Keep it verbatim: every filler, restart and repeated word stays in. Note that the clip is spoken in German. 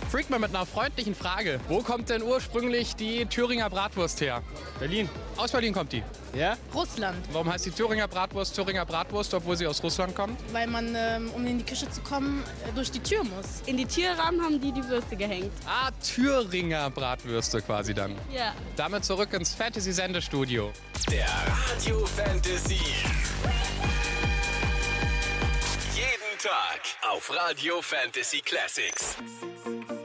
Freak mal mit einer freundlichen Frage. Wo kommt denn ursprünglich die Thüringer Bratwurst her? Berlin. Aus Berlin kommt die. Ja? Russland, Warum heißt die Thüringer Bratwurst Thüringer Bratwurst, obwohl sie aus Russland kommt? weil man, ähm, um in die Küche zu kommen, äh, durch die Tür muss. In die Türrahmen haben die die Würste gehängt. Ah, Thüringer Bratwürste quasi dann. Ja. Damit zurück ins Fantasy-Sendestudio. Der Radio Fantasy. Jeden Tag auf Radio Fantasy Classics.